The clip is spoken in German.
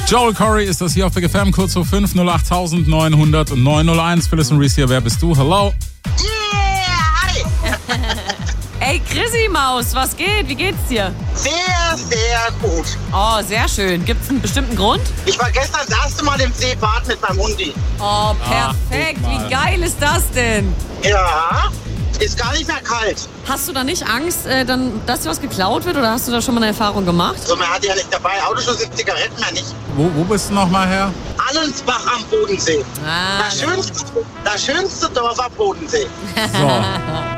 Joel Corey ist das hier auf Big FM, kurz vor 5, 08000 900 und 901. Phyllis und Reese hier, wer bist du? Hello. Yeah, hi. Ey, Chrissy Maus, was geht? Wie geht's dir? Sehr, sehr gut. Oh, sehr schön. Gibt's einen bestimmten Grund? Ich war gestern das erste Mal im See baden mit meinem Hundi. Oh, perfekt. guck mal. Wie geil ist das denn? Ja, ist gar nicht mehr kalt. Hast du da nicht Angst, dass dir was geklaut wird? Oder hast du da schon mal eine Erfahrung gemacht? So, man hat ja nicht dabei. Autoschlüssel, Zigaretten mehr nicht. Wo bist du nochmal her? Allensbach am Bodensee. Ah, Das schönste Dorf am Bodensee. So.